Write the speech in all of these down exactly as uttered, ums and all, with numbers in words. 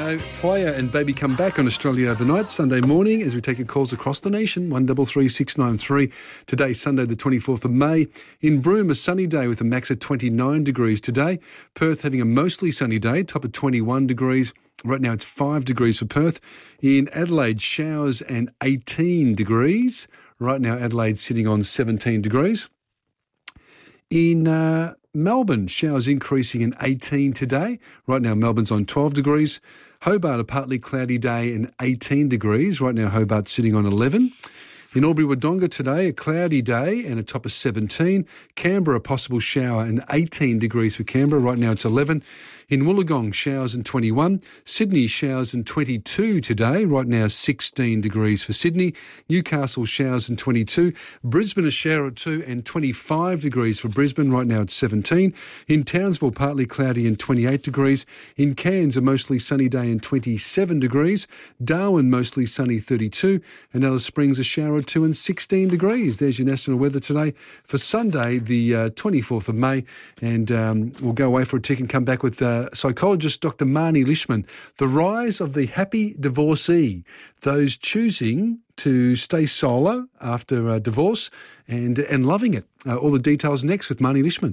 uh, Player and Baby Come Back on Australia Overnight, Sunday morning, as we take your calls across the nation, one three three six nine three. Today, Sunday the twenty-fourth of May. In Broome, a sunny day with a max of twenty-nine degrees today. Perth having a mostly sunny day, top of twenty-one degrees. Right now it's five degrees for Perth. In Adelaide, showers and eighteen degrees. Right now Adelaide sitting on seventeen degrees. In uh, Melbourne, showers increasing in eighteen today. Right now Melbourne's on twelve degrees. Hobart, a partly cloudy day and eighteen degrees. Right now Hobart's sitting on eleven. In Albury-Wodonga today, a cloudy day and a top of seventeen. Canberra, a possible shower and eighteen degrees for Canberra. Right now it's eleven. In Wollongong, showers and twenty-one. Sydney, showers and twenty-two today. Right now sixteen degrees for Sydney. Newcastle, showers and twenty-two. Brisbane, a shower or two and twenty-five degrees for Brisbane. Right now it's seventeen. In Townsville, partly cloudy and twenty-eight degrees. In Cairns, a mostly sunny day and twenty-seven degrees. Darwin, mostly sunny, thirty-two. And Alice Springs, a shower or two and sixteen degrees. There's your national weather today for Sunday, the uh, twenty-fourth of May. And um, we'll go away for a tick and come back with uh, psychologist Doctor Marnie Lishman. The rise of the happy divorcee, those choosing to stay solo after uh, divorce and, and loving it. Uh, all the details next with Marnie Lishman.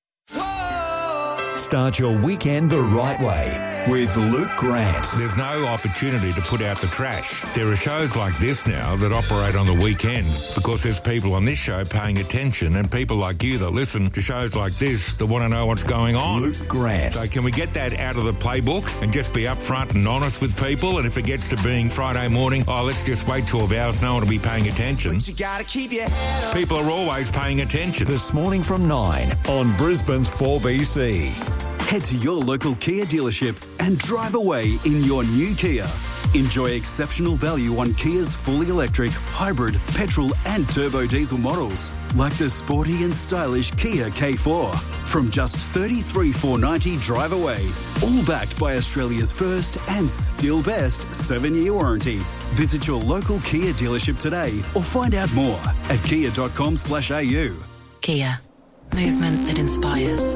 Start your weekend the right way with Luke Grant. There's no opportunity to put out the trash. There are shows like this now that operate on the weekend because there's people on this show paying attention and people like you that listen to shows like this that want to know what's going on. Luke Grant. So can we get that out of the playbook and just be upfront and honest with people? And if it gets to being Friday morning, oh, let's just wait twelve hours, no one will be paying attention. But you gotta keep your head up. People are always paying attention. This morning from nine on Brisbane's four B C. Head to your local Kia dealership and drive away in your new Kia. Enjoy exceptional value on Kia's fully electric, hybrid, petrol and turbo diesel models, like the sporty and stylish Kia K four. From just thirty-three thousand four hundred ninety dollars drive away, all backed by Australia's first and still best seven-year warranty. Visit your local Kia dealership today or find out more at kia dot com slash a u. Kia. Movement that inspires.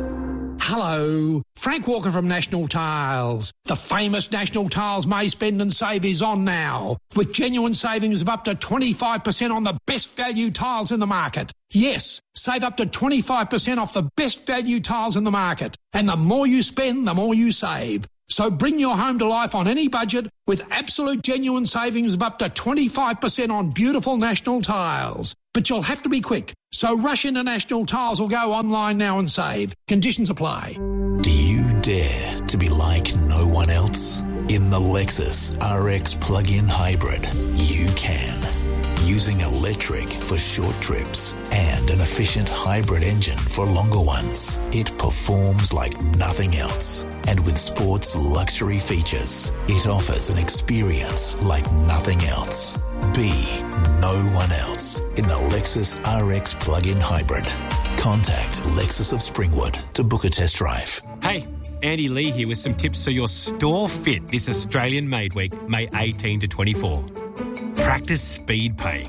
Hello, Frank Walker from National Tiles. The famous National Tiles May Spend and Save is on now, with genuine savings of up to twenty-five percent on the best value tiles in the market. Yes, save up to twenty-five percent off the best value tiles in the market. And the more you spend, the more you save. So bring your home to life on any budget with absolute genuine savings of up to twenty-five percent on beautiful National Tiles. But you'll have to be quick. So rush into National Tiles or go online now and save. Conditions apply. Do you dare to be like no one else? In the Lexus R X plug-in hybrid, you can. Using electric for short trips and an efficient hybrid engine for longer ones, it performs like nothing else. And with sports luxury features, it offers an experience like nothing else. Be no one else in the Lexus R X plug-in hybrid. Contact Lexus of Springwood to book a test drive. Hey, Andy Lee here with some tips so you're store fit this Australian Made Week, May eighteenth to twenty-fourth. Practice speed pay.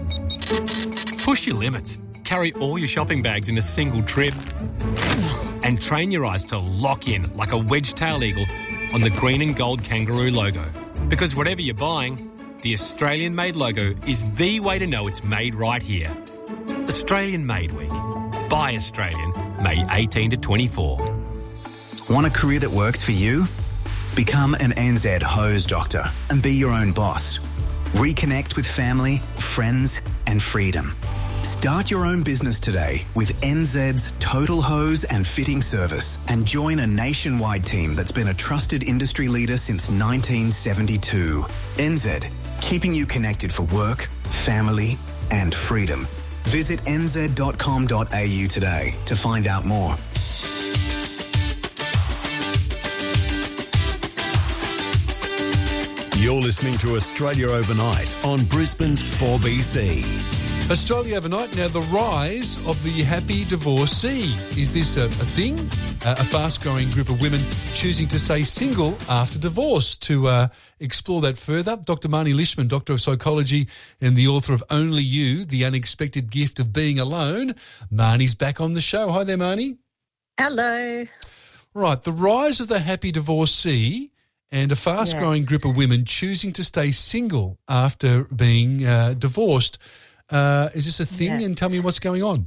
Push your limits. Carry all your shopping bags in a single trip. And train your eyes to lock in like a wedge-tailed eagle on the green and gold kangaroo logo. Because whatever you're buying, the Australian Made logo is the way to know it's made right here. Australian Made Week. Buy Australian, May eighteenth to twenty-fourth. Want a career that works for you? Become an N Z hose doctor and be your own boss. Reconnect with family, friends and freedom. Start your own business today with N Z's Total Hose and Fitting Service and join a nationwide team that's been a trusted industry leader since nineteen seventy-two. N Z, keeping you connected for work, family and freedom. Visit n z dot com dot a u today to find out more. You're listening to Australia Overnight on Brisbane's four B C. Australia Overnight. Now, the rise of the happy divorcee. Is this a, a thing? Uh, a fast-growing group of women choosing to stay single after divorce. To uh, explore that further, Doctor Marnie Lishman, Doctor of Psychology and the author of Only You, The Unexpected Gift of Being Alone. Marnie's back on the show. Hi there, Marnie. Hello. Right, the rise of the happy divorcee and a fast-growing yes. group of women choosing to stay single after being uh, divorced. Uh, is this a thing? Yes. And tell me what's going on.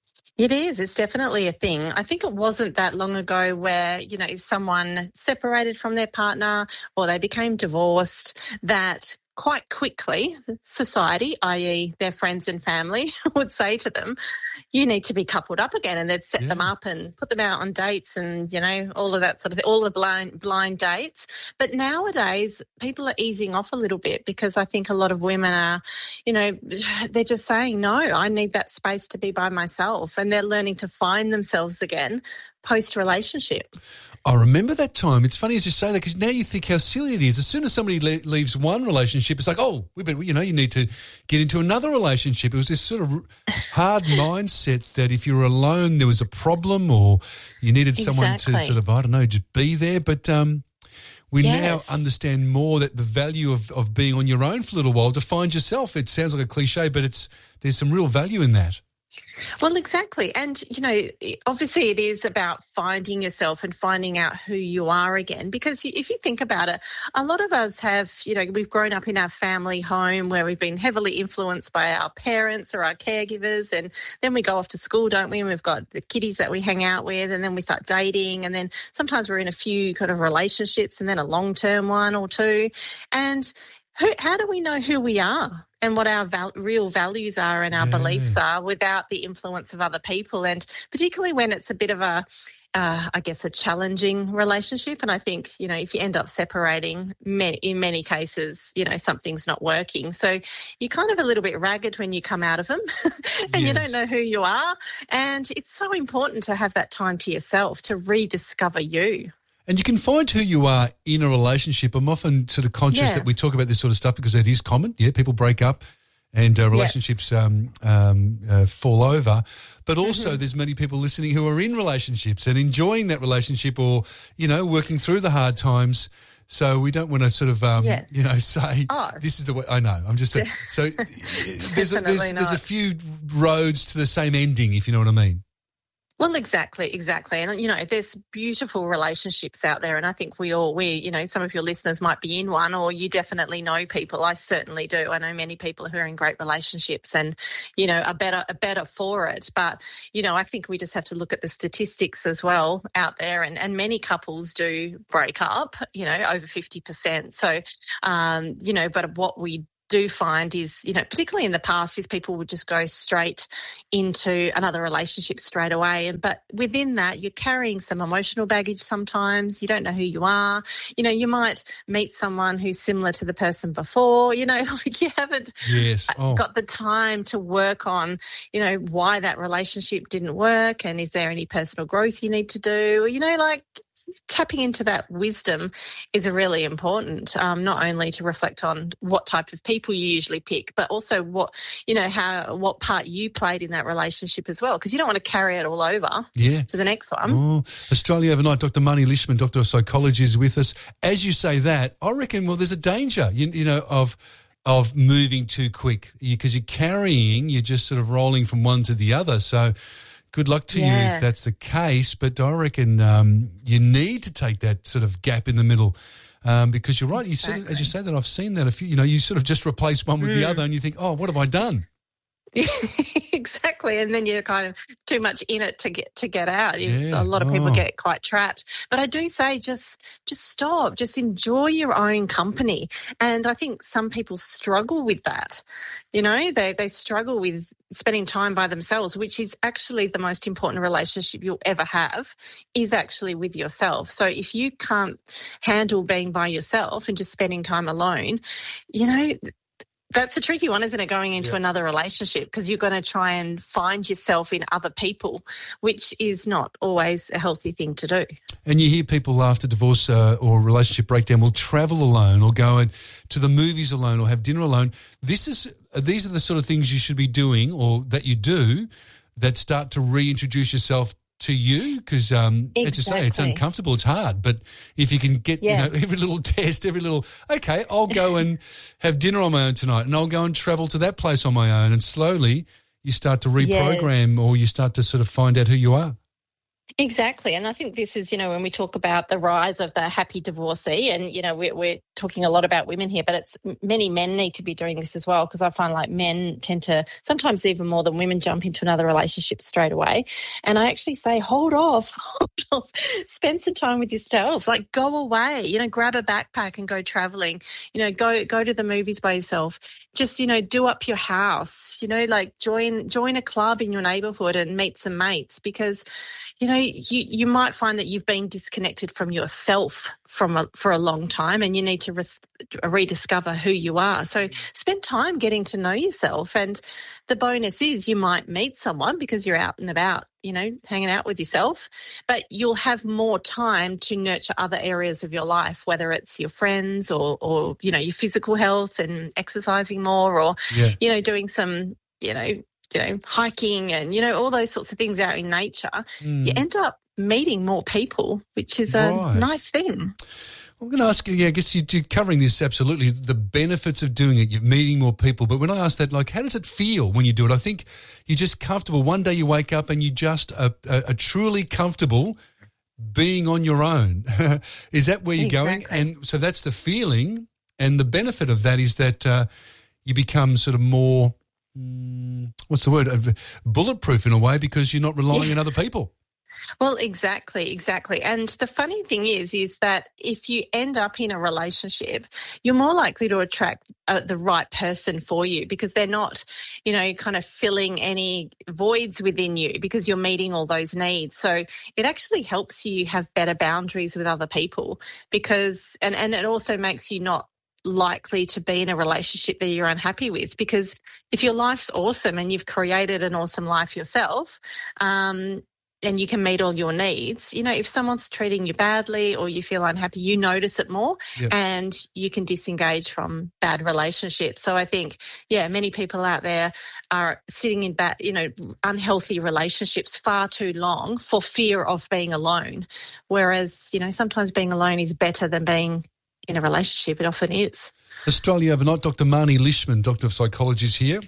It is. It's definitely a thing. I think it wasn't that long ago where, you know, if someone separated from their partner or they became divorced, that quite quickly society, that is their friends and family, would say to them, you need to be coupled up again, and they'd set yeah. them up and put them out on dates and, you know, all of that sort of thing, all the blind, blind dates. But nowadays people are easing off a little bit because I think a lot of women are, you know, they're just saying, no, I need that space to be by myself, and they're learning to find themselves again post-relationship. I remember that time. It's funny as you say that because now you think how silly it is. As soon as somebody le- leaves one relationship, it's like, oh, we better, you know, you need to get into another relationship. It was this sort of hard mindset that if you were alone, there was a problem, or you needed someone exactly. to sort of, I don't know, just be there. But um, we yes. now understand more that the value of, of being on your own for a little while to find yourself. It sounds like a cliche, but it's there's some real value in that. Well, exactly. And, you know, obviously it is about finding yourself and finding out who you are again, because if you think about it, a lot of us have, you know, we've grown up in our family home where we've been heavily influenced by our parents or our caregivers, and then we go off to school, don't we? And we've got the kiddies that we hang out with, and then we start dating, and then sometimes we're in a few kind of relationships and then a long-term one or two. And who, how do we know who we are and what our val- real values are and our yeah. beliefs are without the influence of other people? And particularly when it's a bit of a, uh, I guess, a challenging relationship. And I think, you know, if you end up separating, many, in many cases, you know, something's not working. So you're kind of a little bit ragged when you come out of them and yes. you don't know who you are. And it's so important to have that time to yourself to rediscover you. And you can find who you are in a relationship. I'm often sort of conscious yeah. that we talk about this sort of stuff because it is common. Yeah, people break up and uh, relationships yes. um, um, uh, fall over. But also mm-hmm. there's many people listening who are in relationships and enjoying that relationship, or, you know, working through the hard times. So we don't want to sort of, um, yes. you know, say oh. this is the way. I know. I'm just saying. So there's a, there's, there's a few roads to the same ending, if you know what I mean. Well, exactly, exactly. And, you know, there's beautiful relationships out there, and I think we all, we, you know, some of your listeners might be in one, or you definitely know people. I certainly do. I know many people who are in great relationships and, you know, are better, are better for it. But, you know, I think we just have to look at the statistics as well out there, and, and many couples do break up, you know, over fifty percent. So, um, you know, but what we do find is, you know, particularly in the past, is people would just go straight into another relationship straight away. And but within that, you're carrying some emotional baggage sometimes. You don't know who you are. You know, you might meet someone who's similar to the person before, you know, like you haven't yes. oh. got the time to work on, you know, why that relationship didn't work, and is there any personal growth you need to do, you know, like tapping into that wisdom is really important, um, not only to reflect on what type of people you usually pick, but also what, you know, how, what part you played in that relationship as well, because you don't want to carry it all over yeah. to the next one. Oh, Australia Overnight, Doctor Mani Lishman, Doctor of Psychology, is with us. As you say that, I reckon, well, there's a danger, you, you know, of of moving too quick, because you, you're carrying, you're just sort of rolling from one to the other. So good luck to yeah. you if that's the case, but I reckon um, you need to take that sort of gap in the middle, um, because you're right. You exactly. sort of, as you say that, I've seen that a few. You know, you sort of just replace one with mm. the other, and you think, oh, what have I done? Exactly, and then you're kind of too much in it to get to get out. You, yeah. A lot of people oh. get quite trapped. But I do say, just just stop, just enjoy your own company. And I think some people struggle with that. You know, they they struggle with spending time by themselves, which is actually the most important relationship you'll ever have, is actually with yourself. So if you can't handle being by yourself and just spending time alone, you know, that's a tricky one, isn't it, going into yeah. another relationship, because you're going to try and find yourself in other people, which is not always a healthy thing to do. And you hear people after divorce uh, or relationship breakdown will travel alone, or go to the movies alone, or have dinner alone. This is These are the sort of things you should be doing, or that you do, that start to reintroduce yourself to you, because um, exactly. as you say, it's uncomfortable, it's hard, but if you can get yeah. you know, every little test, every little, okay, I'll go and have dinner on my own tonight, and I'll go and travel to that place on my own, and slowly you start to reprogram yes. or you start to sort of find out who you are. Exactly. And I think this is, you know, when we talk about the rise of the happy divorcee, and, you know, we're, we're talking a lot about women here, but it's many men need to be doing this as well, because I find like men tend to sometimes even more than women jump into another relationship straight away. And I actually say, hold off, hold off, spend some time with yourself, like go away, you know, grab a backpack and go traveling, you know, go, go to the movies by yourself, just, you know, do up your house, you know, like join, join a club in your neighborhood and meet some mates, because you know, you, you might find that you've been disconnected from yourself from a, for a long time, and you need to res, rediscover who you are. So spend time getting to know yourself. And the bonus is you might meet someone because you're out and about, you know, hanging out with yourself, but you'll have more time to nurture other areas of your life, whether it's your friends or, or you know, your physical health and exercising more, or, yeah. you know, doing some, you know, you know, hiking and, you know, all those sorts of things out in nature, mm. you end up meeting more people, which is a right. nice thing. I'm going to ask you, yeah, I guess you're covering this absolutely, the benefits of doing it, you're meeting more people. But when I ask that, like, how does it feel when you do it? I think you're just comfortable. One day you wake up and you just are, are, are truly comfortable being on your own. Is that where you're exactly. going? And so that's the feeling. And the benefit of that is that uh, you become sort of more, mm, what's the word, uh, bulletproof in a way, because you're not relying yes. on other people. Well, exactly, exactly. And the funny thing is, is that if you end up in a relationship, you're more likely to attract uh, the right person for you, because they're not, you know, kind of filling any voids within you, because you're meeting all those needs. So it actually helps you have better boundaries with other people, because, and, and it also makes you not likely to be in a relationship that you're unhappy with, because if your life's awesome and you've created an awesome life yourself, um, and you can meet all your needs, you know, if someone's treating you badly or you feel unhappy, you notice it more yep. and you can disengage from bad relationships. So I think, yeah, many people out there are sitting in bad, you know, unhealthy relationships far too long for fear of being alone. Whereas, you know, sometimes being alone is better than being in a relationship. It often is. Australia Overnight, Doctor Marnie Lishman, Doctor of Psychology, is here.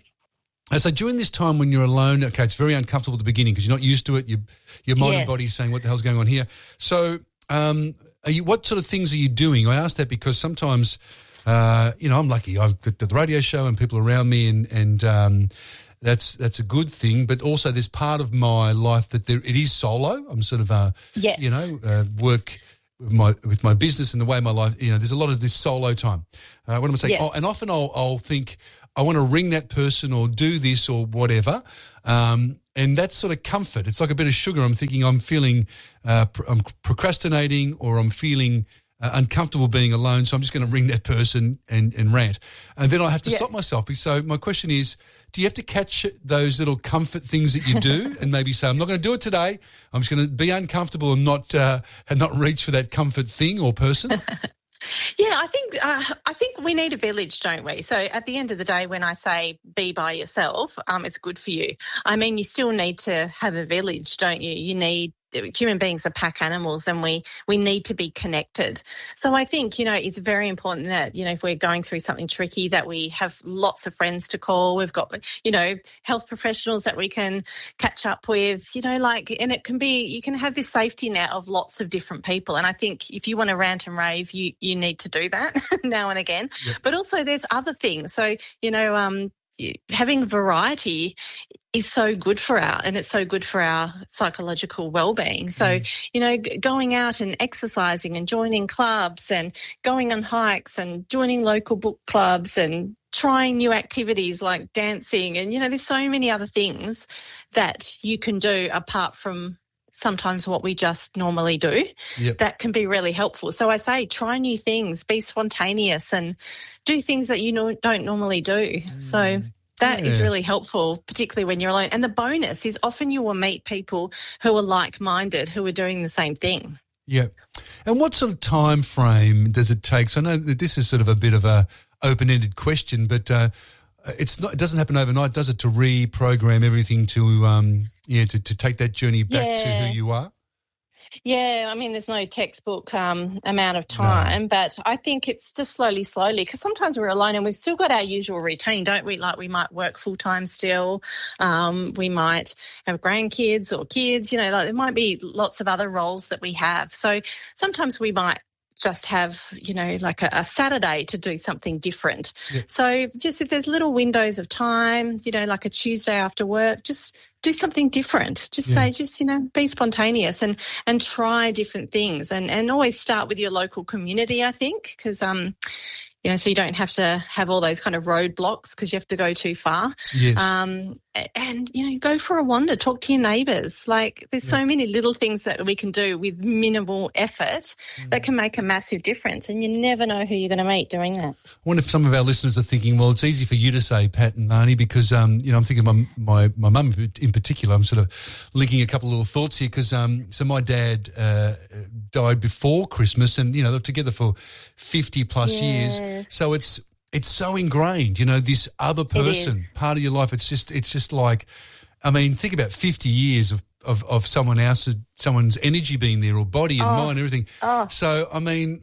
So during this time when you're alone, okay, it's very uncomfortable at the beginning because you're not used to it. You, your mind yes. and body is saying, what the hell's going on here? So um, are you, what sort of things are you doing? I ask that because sometimes, uh, you know, I'm lucky. I've got the radio show and people around me, and, and um, that's that's a good thing. But also there's part of my life that there, it is solo. I'm sort of, uh, yes. you know, uh, work with my, with my business and the way my life, you know, there's a lot of this solo time. Uh, what am I saying? Yes. Oh, and often I'll, I'll think, I want to ring that person or do this or whatever, um, and that's sort of comfort. It's like a bit of sugar. I'm thinking I'm feeling, uh, pr- I'm procrastinating, or I'm feeling uh, uncomfortable being alone, so I'm just going to ring that person and, and rant. And then I have to yes. stop myself. So my question is, do you have to catch those little comfort things that you do and maybe say, I'm not going to do it today, I'm just going to be uncomfortable and not uh, and not reach for that comfort thing or person? Yeah, I think uh, I think we need a village, don't we? So at the end of the day, when I say be by yourself, um, it's good for you. I mean, you still need to have a village, don't you? You need human beings are pack animals, and we we need to be connected. So I think, you know, it's very important that, you know, if we're going through something tricky, that we have lots of friends to call. We've got, you know, health professionals that we can catch up with, you know, like, and it can be, you can have this safety net of lots of different people. And I think if you want to rant and rave, you you need to do that now and again. Yep. But also there's other things. So, you know, um, having variety is so good for our, and it's so good for our psychological well-being. So, mm. you know, g- going out and exercising and joining clubs and going on hikes and joining local book clubs and trying new activities like dancing, and, you know, there's so many other things that you can do apart from sometimes what we just normally do yep. that can be really helpful. So I say try new things, be spontaneous and do things that you know, don't normally do. Mm. So that yeah. is really helpful, particularly when you're alone. And the bonus is often you will meet people who are like-minded, who are doing the same thing. Yeah. And what sort of time frame does it take? So I know that this is sort of a bit of a open-ended question, but uh, it's not. It doesn't happen overnight, does it, to reprogram everything to, um, yeah, to, to take that journey back yeah. to who you are? Yeah, I mean, there's no textbook um, amount of time, no. but I think it's just slowly, slowly, because sometimes we're alone and we've still got our usual routine, don't we? Like we might work full-time still, um, we might have grandkids or kids, you know, like there might be lots of other roles that we have. So sometimes we might just have, you know, like a, a Saturday to do something different. Yeah. So just if there's little windows of time, you know, like a Tuesday after work, just do something different. Just yeah. say, just, you know, be spontaneous and and try different things and, and always start with your local community, I think, because, um, you know, so you don't have to have all those kind of roadblocks because you have to go too far. Yes. Um, and, you know, go for a wander, talk to your neighbours. Like there's yeah. so many little things that we can do with minimal effort mm. that can make a massive difference, and you never know who you're going to meet doing that. I wonder if some of our listeners are thinking, well, it's easy for you to say, Pat and Marnie, because, um, you know, I'm thinking of my my, my mum in particular. I'm sort of linking a couple of little thoughts here because, um, so my dad uh, died before Christmas and, you know, they're together for fifty plus yeah. years. So it's it's so ingrained, you know, this other person, part of your life. It's just it's just like, I mean, think about fifty years of, of, of someone else's, someone's energy being there or body and oh. mind and everything. Oh. So, I mean,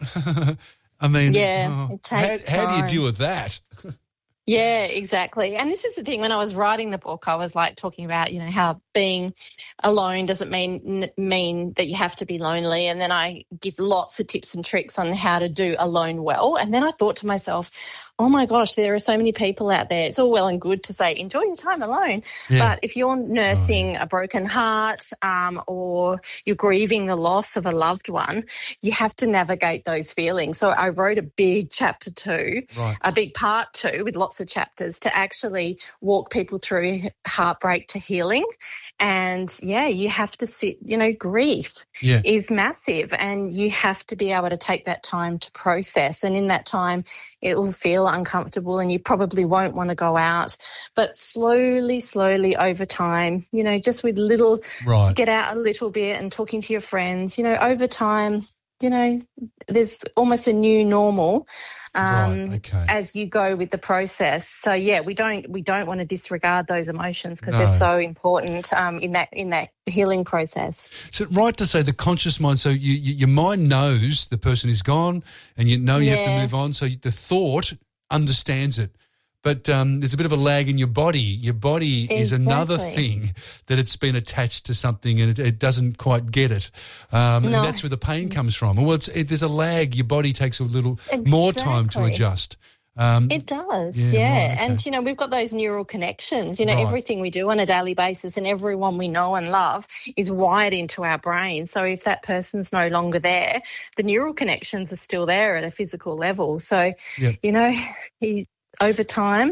I mean, yeah, oh, it takes how, how do you time. deal with that? Yeah, exactly. And this is the thing, when I was writing the book, I was like talking about, you know, how being alone doesn't mean mean that you have to be lonely. And then I give lots of tips and tricks on how to do alone well. And then I thought to myself, oh my gosh, there are so many people out there. It's all well and good to say, enjoy your time alone. Yeah. But if you're nursing oh, yeah. a broken heart um, or you're grieving the loss of a loved one, you have to navigate those feelings. So I wrote a big chapter two, right. a big part two with lots of chapters to actually walk people through heartbreak to healing. And, yeah, you have to sit, you know, grief yeah. is massive and you have to be able to take that time to process. And in that time, it will feel uncomfortable and you probably won't want to go out. But slowly, slowly over time, you know, just with little, right. get out a little bit and talking to your friends, you know, over time, you know, there's almost a new normal um, right, okay. as you go with the process. So yeah, we don't we don't want to disregard those emotions because no. they're so important um, in that in that healing process. So right to say the conscious mind. So you, you, your mind knows the person is gone, and you know you yeah. have to move on. So the thought understands it. But um, there's a bit of a lag in your body. Your body exactly. is another thing that it's been attached to something and it, it doesn't quite get it. Um, no. And that's where the pain comes from. Well, it's, it, there's a lag. Your body takes a little exactly. more time to adjust. Um, it does, yeah. yeah. Right, okay. And, you know, we've got those neural connections. You know, right. everything we do on a daily basis and everyone we know and love is wired into our brain. So if that person's no longer there, the neural connections are still there at a physical level. So, yep. you know, he, over time,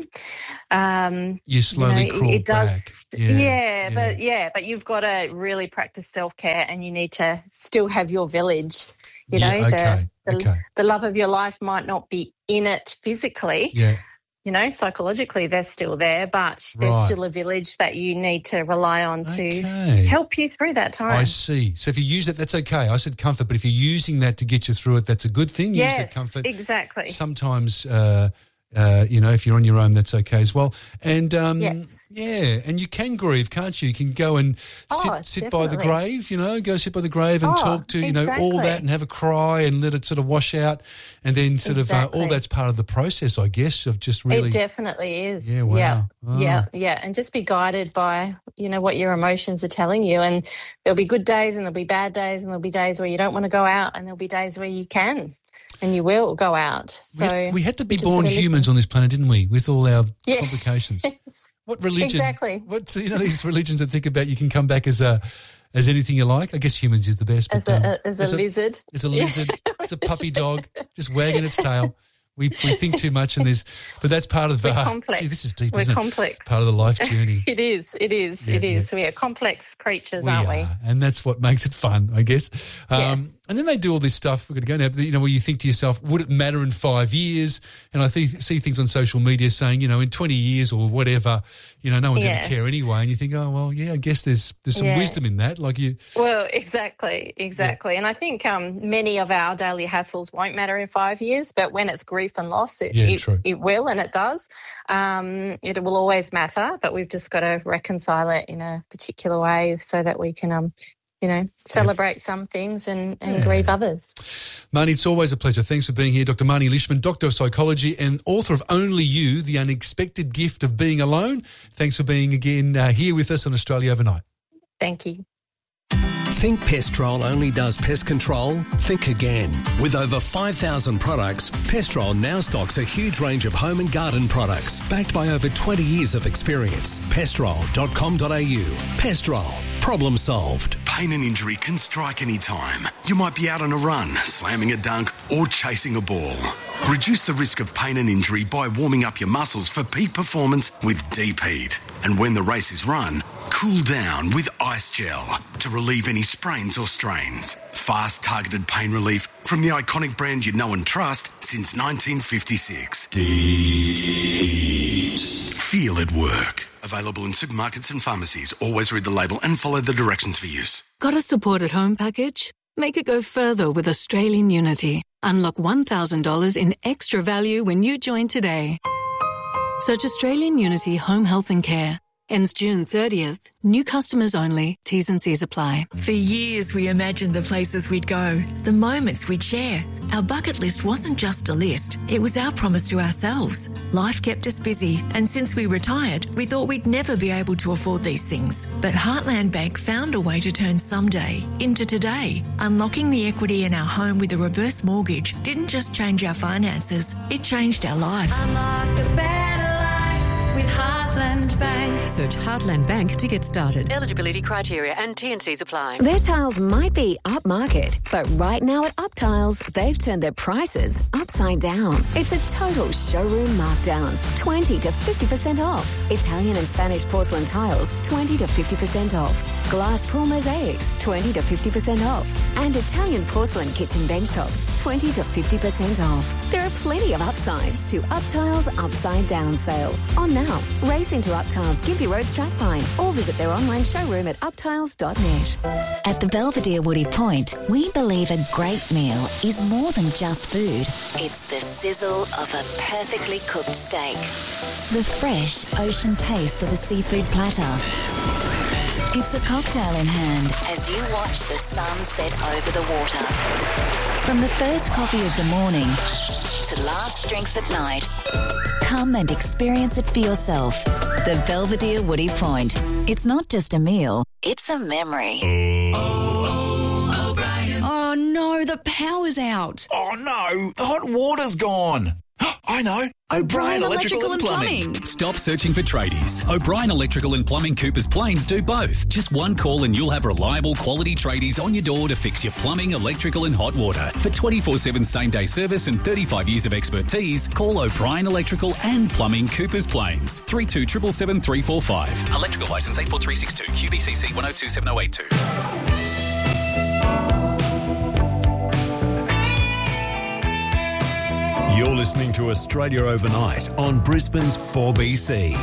um, you slowly you know, crawl it does, back. Yeah, yeah, yeah, but yeah. yeah, but you've got to really practice self-care and you need to still have your village. You yeah, know, okay, the, the, okay. the love of your life might not be in it physically. Yeah. You know, psychologically they're still there, but there's right. still a village that you need to rely on okay. to help you through that time. I see. So if you use it, that's okay. I said comfort, but if you're using that to get you through it, that's a good thing. Yes, use that comfort. Exactly. Sometimes, uh, uh, you know, if you're on your own, that's okay as well. And, um, yes. yeah, and you can grieve, can't you? You can go and sit, oh, sit by the definitely. grave, you know, go sit by the grave and oh, talk to, you know, exactly. all that and have a cry and let it sort of wash out. And then sort exactly. of uh, all that's part of the process, I guess, of just really. It definitely is. Yeah, wow. Yeah, oh. yeah, yeah. And just be guided by, you know, what your emotions are telling you. And there'll be good days and there'll be bad days and there'll be days where you don't want to go out and there'll be days where you can. And you will go out. So we, had, we had to be born humans on this planet, didn't we, with all our yeah. complications? What religion? Exactly. What, you know, these religions that think about you can come back as a as anything you like. I guess humans is the best. As, but, a, um, as, as a a lizard. As a lizard. As a puppy dog, just wagging its tail. We we think too much and there's, but that's part of the. We're complex. Gee, this is deep, We're isn't complex. it? Part of the life journey. It is. It is. Yeah, it is. yeah. We are complex creatures, we aren't are, we? And that's what makes it fun, I guess. Um, yes. And then they do all this stuff. We're going to go now. But, you know, where you think to yourself, would it matter in five years? And I th- see things on social media saying, you know, in twenty years or whatever, you know, no one's yes. going to care anyway. And you think, oh well, yeah, I guess there's there's some yeah. wisdom in that. Like you. Well, exactly, exactly. Yeah. And I think um, many of our daily hassles won't matter in five years, but when it's grief and loss, it yeah, it, true. it will, and it does. Um, it will always matter, but we've just got to reconcile it in a particular way so that we can, um, you know, celebrate some things and, and yeah. grieve others. Marnie, it's always a pleasure. Thanks for being here. Doctor Marnie Lishman, Doctor of Psychology and author of Only You, The Unexpected Gift of Being Alone. Thanks for being again uh, here with us on Australia Overnight. Thank you. Think Pestrol only does pest control? Think again. With over five thousand products, Pestrol now stocks a huge range of home and garden products backed by over twenty years of experience. pestrol dot com dot a u. Pestrol. Problem solved. Pain and injury can strike any time. You might be out on a run, slamming a dunk or chasing a ball. Reduce the risk of pain and injury by warming up your muscles for peak performance with Deep Heat. And when the race is run, cool down with Ice Gel to relieve any sprains or strains. Fast, targeted pain relief from the iconic brand you know and trust since nineteen fifty-six. Deep Heat. Feel it work. Available in supermarkets and pharmacies. Always read the label and follow the directions for use. Got a support at home package? Make it go further with Australian Unity. Unlock one thousand dollars in extra value when you join today. Search Australian Unity Home Health and Care. Ends June thirtieth. New customers only. T's and C's apply. For years, we imagined the places we'd go, the moments we'd share. Our bucket list wasn't just a list. It was our promise to ourselves. Life kept us busy, and since we retired, we thought we'd never be able to afford these things. But Heartland Bank found a way to turn someday into today. Unlocking the equity in our home with a reverse mortgage didn't just change our finances, it changed our life. Unlock a better life with Heartland Bank. Search Heartland Bank to get started. Eligibility criteria and T and C's apply. Their tiles might be upmarket, but right now at Up Tiles, they've turned their prices upside down. It's a total showroom markdown. twenty to fifty percent off. Italian and Spanish porcelain tiles, twenty to fifty percent off. Glass pool mosaics, twenty to fifty percent off. And Italian porcelain kitchen bench tops, twenty to fifty percent off. There are plenty of upsides to Up Tiles Upside Down sale. On now, race into Up Tiles Gympie Road, Strathpine, or visit their online showroom at uptiles dot net. At the Belvedere Woody Point, we believe a great meal is more than just food. It's the sizzle of a perfectly cooked steak. The fresh ocean taste of a seafood platter. It's a cocktail in hand as you watch the sun set over the water. From the first coffee of the morning to last drinks at night. Come and experience it for yourself. The Belvedere Woody Point. It's not just a meal, it's a memory. Oh, oh, O'Brien. Oh no, the power's out. Oh no, the hot water's gone. I know. O'Brien Electrical, Electrical and Plumbing. Plumbing. Stop searching for tradies. O'Brien Electrical and Plumbing Coopers Plains do both. Just one call and you'll have reliable quality tradies on your door to fix your plumbing, electrical and hot water. For twenty-four seven same-day service and thirty-five years of expertise, call O'Brien Electrical and Plumbing Coopers Plains. three two seven seven three four five. Electrical licence eight four three six two. Q B C C one oh two seven oh eight two. You're listening to Australia Overnight on Brisbane's four B C.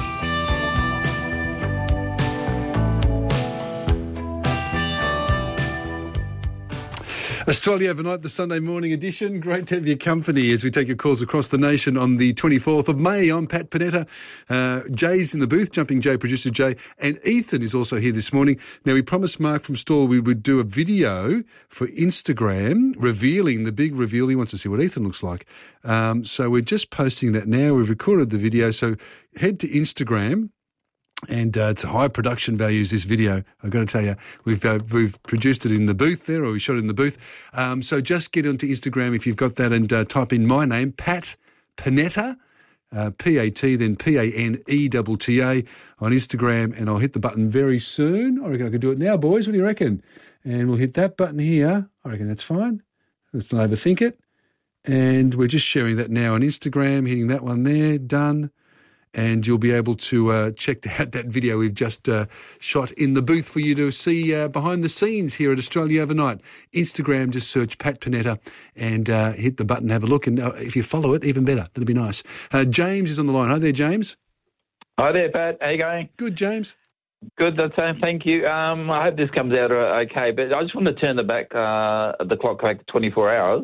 Australia Overnight, the Sunday morning edition. Great to have your company as we take your calls across the nation on the twenty-fourth of May. I'm Pat Panetta. Uh, Jay's in the booth, Jumping Jay, producer Jay, and Ethan is also here this morning. Now, we promised Mark from Stall we would do a video for Instagram revealing the big reveal. He wants to see what Ethan looks like. Um, so we're just posting that now. We've recorded the video, so head to Instagram. And uh, it's high production values, this video. I've got to tell you, we've uh, we've produced it in the booth there, or we shot it in the booth. Um, so just get onto Instagram if you've got that and uh, type in my name, Pat Panetta, uh, P A T, then P A N E T T A on Instagram, and I'll hit the button very soon. I reckon I can do it now, boys. What do you reckon? And we'll hit that button here. I reckon that's fine. Let's not overthink it. And we're just sharing that now on Instagram, hitting that one there, done. And you'll be able to uh, check out that video we've just uh, shot in the booth for you to see uh, behind the scenes here at Australia Overnight. Instagram, just search Pat Panetta and uh, hit the button, have a look. And uh, if you follow it, even better. That'll be nice. Uh, James is on the line. Hi there, James. Hi there, Pat. How you going? Good, James. Good, that's uh, thank you. Um, I hope this comes out okay, but I just want to turn the back uh, the clock back twenty-four hours.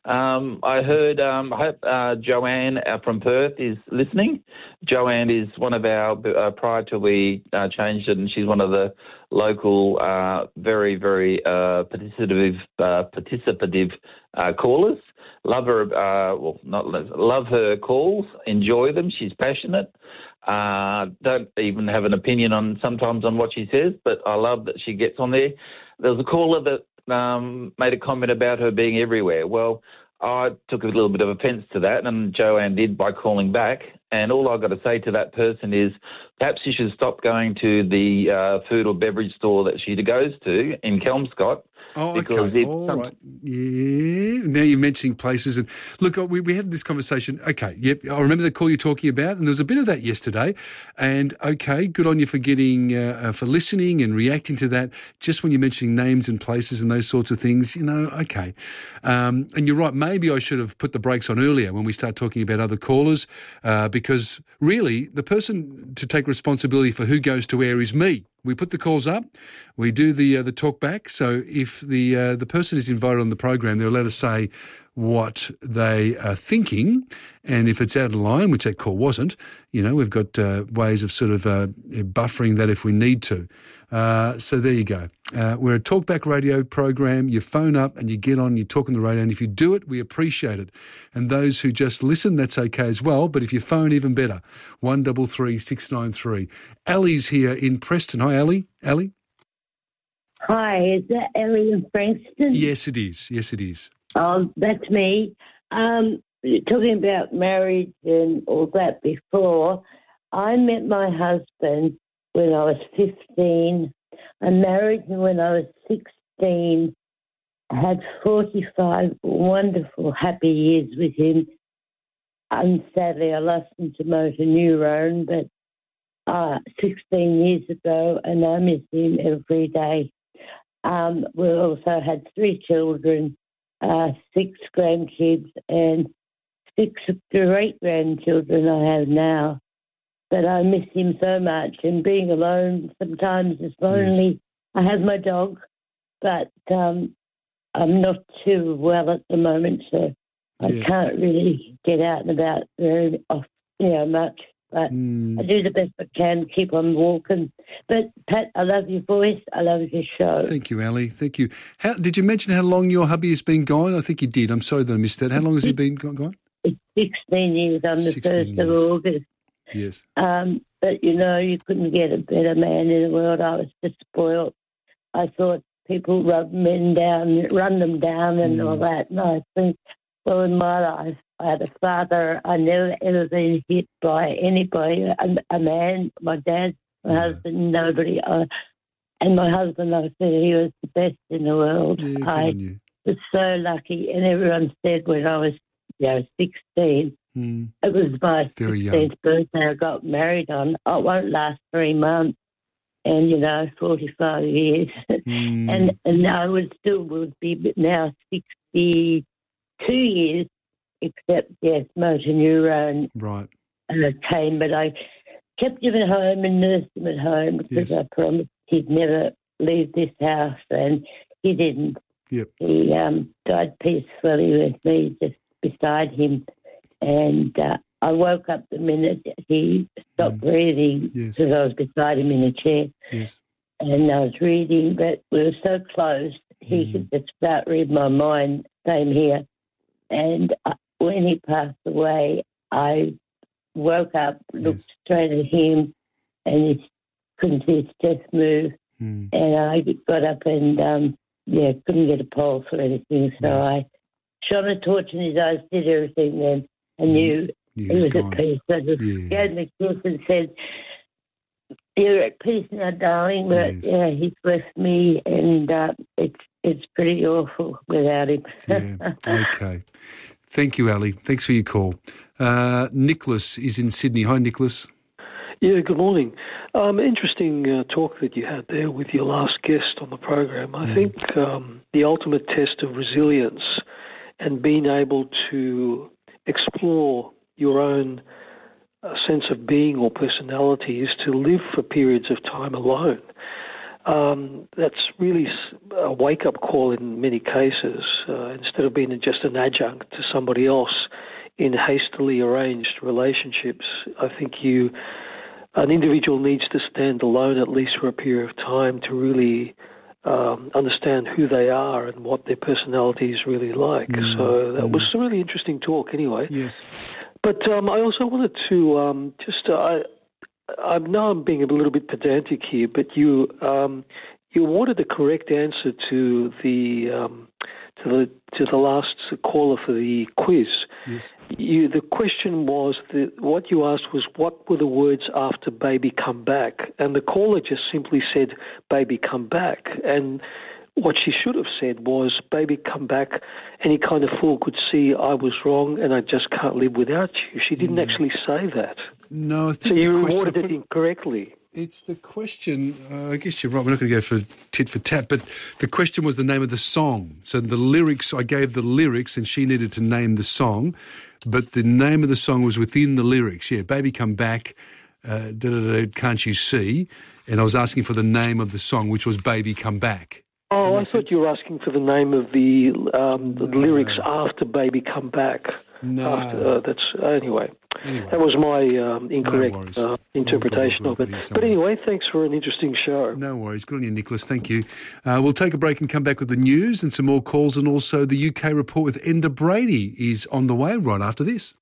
Um, I heard, um, I hope uh, Joanne uh, from Perth is listening. Joanne is one of our, uh, prior to we uh, changed it, and she's one of the local, uh, very, very uh, participative, uh, participative uh, callers. Love her, uh, well, not love her calls, enjoy them. She's passionate. Uh, don't even have an opinion on sometimes on what she says, but I love that she gets on there. There was a caller that Um, made a comment about her being everywhere. Well, I took a little bit of offence to that, and Joanne did by calling back. And all I've got to say to that person is perhaps you should stop going to the uh, food or beverage store that she goes to in Kelmscott. Oh, because okay. it's All some- right. Yeah. Now you're mentioning places. And look, we, we had this conversation. Okay. Yep. I remember the call you're talking about, and there was a bit of that yesterday. And okay, good on you for getting, uh, uh, for listening and reacting to that. Just when you're mentioning names and places and those sorts of things, you know, okay. Um, and you're right. Maybe I should have put the brakes on earlier when we start talking about other callers, uh, because really the person to take responsibility for who goes to where is me. We put the calls up, we do the uh, the talk back. So if the uh, the person is invited on the program, they'll let us say what they are thinking, and if it's out of line, which that call wasn't, you know, we've got uh, ways of sort of uh, buffering that if we need to. Uh, so there you go. Uh, we're a talkback radio program. You phone up and you get on, you talk on the radio, and if you do it, we appreciate it. And those who just listen, that's okay as well. But if you phone, even better. One double three six nine three. Ali's here in Preston. Hi, Ali. Ali. Hi, is that Ellie in Frankston? Yes, it is. Yes, it is. Oh, that's me. Um, talking about marriage and all that before, I met my husband when I was fifteen. I married him when I was sixteen. I had forty-five wonderful, happy years with him. And sadly, I lost him to motor neurone, but uh, sixteen years ago, and I miss him every day. Um, we also had three children, uh, six grandkids, and six great-grandchildren I have now. But I miss him so much, and being alone sometimes is lonely. Yes. I have my dog, but um, I'm not too well at the moment, so I yeah. can't really get out and about very often, you know, much. But mm. I do the best I can, keep on walking. But, Pat, I love your voice. I love your show. Thank you, Ali. Thank you. How, did you mention how long your hubby has been gone? I think you did. I'm sorry that I missed that. How long has he been gone? It's sixteen years on the first years. of August. Yes. Um, but, you know, you couldn't get a better man in the world. I was just spoiled. I thought people rub men down, run them down and mm. all that. And I think, well, in my life, I had a father. I never ever been hit by anybody, a, a man, my dad, my yeah. husband, nobody. I, and my husband, I said he was the best in the world. Yeah, I was so lucky. And everyone said when I was, you know, sixteen, mm. it was my Very sixteenth young. birthday I got married on. Oh, it won't last three months. And, you know, forty-five years. Mm. and and I would still would be now sixty-two years, except, yes, motor neurone right. uh, came. But I kept him at home and nursed him at home because yes. I promised he'd never leave this house, and he didn't. Yep. He um, died peacefully with me just beside him. And uh, I woke up the minute he stopped mm. breathing because yes. I was beside him in a chair. Yes. And I was reading, but we were so close, he mm. could just about read my mind. Same here. And uh, when he passed away, I woke up, looked yes. straight at him, and he couldn't see his chest move. Mm. And I got up and, um, yeah, couldn't get a pulse or anything. So yes. I shone a torch in his eyes, did everything then. I knew he he was, was at peace. I just yeah. gave him a kiss and said, "You're at peace now, darling." But yes. yeah, he's left me, and uh, it's it's pretty awful without him. yeah. Okay. Thank you, Ali. Thanks for your call. Uh, Nicholas is in Sydney. Hi, Nicholas. Yeah, good morning. Um, interesting uh, talk that you had there with your last guest on the program. I mm. think um, the ultimate test of resilience and being able to explore your own uh, sense of being or personality is to live for periods of time alone. Um, that's really a wake-up call in many cases. Uh, instead of being just an adjunct to somebody else in hastily arranged relationships, I think you, an individual needs to stand alone at least for a period of time to really um, understand who they are and what their personality is really like. Mm. So that mm. was a really interesting talk anyway. Yes. But um, I also wanted to um, just... Uh, I, I know I'm being a little bit pedantic here, but you um, you awarded the correct answer to the um, to the to the last caller for the quiz. Yes. You, the question was the, what you asked was what were the words after "baby come back," and the caller just simply said "baby come back," and what she should have said was, "Baby, come back. Any kind of fool could see I was wrong and I just can't live without you." She didn't mm. actually say that. No, I think so you the rewarded question, it incorrectly. It's the question, uh, I guess you're right, we're not going to go for tit for tat, but the question was the name of the song. So the lyrics, I gave the lyrics and she needed to name the song, but the name of the song was within the lyrics. Yeah, "Baby, come back, uh, da, da, da, can't you see?" And I was asking for the name of the song, which was "Baby, come back." Oh, I thought you were asking for the name of the, um, the no. lyrics after "Baby Come Back." No, after, uh, that's uh, anyway, anyway. That was my um, incorrect no uh, interpretation we'll, we'll, we'll of it. But anyway, thanks for an interesting show. No worries. Good on you, Nicholas. Thank you. Uh, we'll take a break and come back with the news and some more calls, and also the U K report with Enda Brady is on the way right after this.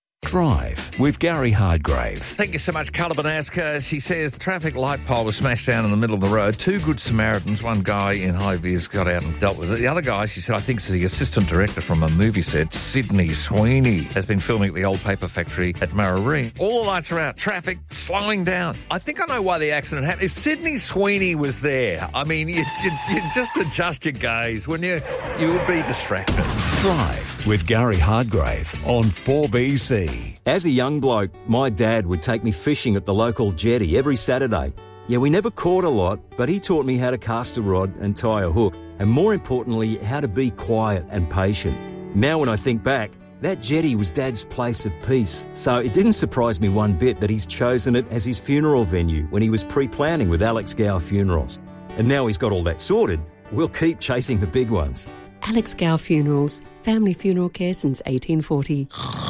Drive with Gary Hardgrave. Thank you so much, Carla Banaska. She says the traffic light pole was smashed down in the middle of the road. Two good Samaritans, one guy in high vis got out and dealt with it. The other guy, she said, I think is the assistant director from a movie set, Sydney Sweeney, has been filming at the old paper factory at Mararee. All the lights are out, traffic slowing down. I think I know why the accident happened. If Sydney Sweeney was there, I mean, you, you, you just adjust your gaze, wouldn't you? You would be distracted. Drive with Gary Hardgrave on four B C. As a young bloke, my dad would take me fishing at the local jetty every Saturday. Yeah, we never caught a lot, but he taught me how to cast a rod and tie a hook, and more importantly, how to be quiet and patient. Now when I think back, that jetty was Dad's place of peace, so it didn't surprise me one bit that he's chosen it as his funeral venue when he was pre-planning with Alex Gow Funerals. And now he's got all that sorted, we'll keep chasing the big ones. Alex Gow Funerals, family funeral care since eighteen forty.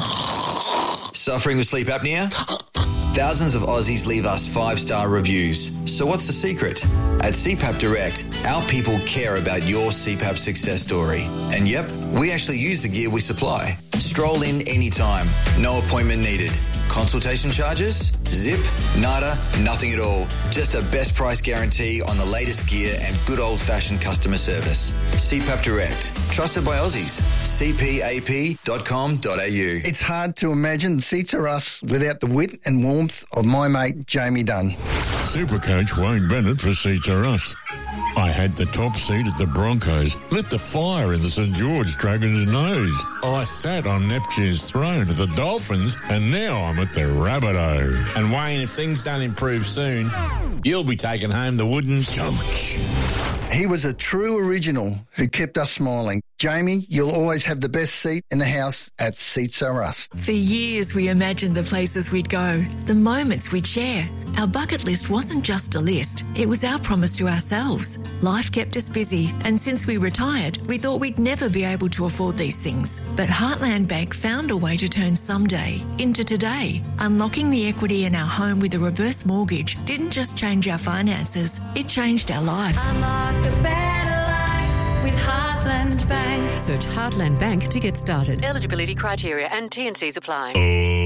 Suffering with sleep apnea? Thousands of Aussies leave us five-star reviews. So what's the secret? At C PAP Direct, our people care about your C PAP success story. And yep, we actually use the gear we supply. Stroll in anytime. No appointment needed. Consultation charges? Zip? Nada? Nothing at all. Just a best price guarantee on the latest gear and good old-fashioned customer service. C PAP Direct. Trusted by Aussies. c p a p dot com dot a u. It's hard to imagine Seats Are Us without the wit and warmth of my mate Jamie Dunn. Supercoach Wayne Bennett for Seats Are Us. I had the top seat at the Broncos, lit the fire in the St George Dragons' nose. I sat on Neptune's throne at the Dolphins, and now I'm at the Rabbitoh. And Wayne, if things don't improve soon, you'll be taking home the wooden stomach. He was a true original who kept us smiling. Jamie, you'll always have the best seat in the house at Seats Are Us. For years, we imagined the places we'd go, the moments we'd share. Our bucket list wasn't just a list, it was our promise to ourselves. Life kept us busy, and since we retired, we thought we'd never be able to afford these things. But Heartland Bank found a way to turn someday into today. Unlocking the equity in our home with a reverse mortgage didn't just change our finances, it changed our life. Unlock a better life with Heartland Bank. Search Heartland Bank to get started. Eligibility criteria and T and Cs apply. Oh,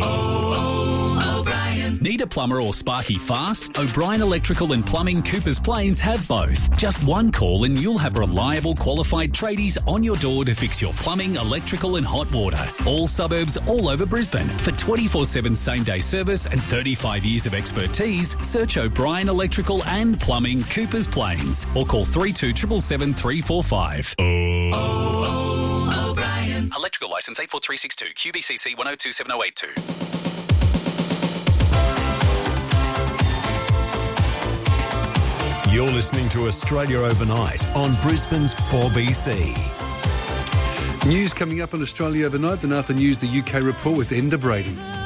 oh, O'Brien. Need a plumber or sparky fast? O'Brien Electrical and Plumbing Coopers Plains have both. Just one call and you'll have reliable, qualified tradies on your door to fix your plumbing, electrical and hot water. All suburbs all over Brisbane. For twenty-four seven same-day service and thirty-five years of expertise, search O'Brien Electrical and Plumbing Coopers Plains or call three two seven seven three four five. Oh, oh, O'Brien. Electrical licence eight four three six two, Q B C C one oh two seven oh eight two. You're listening to Australia Overnight on Brisbane's four B C. News coming up on Australia Overnight, then after news, the U K report with Enda Brady.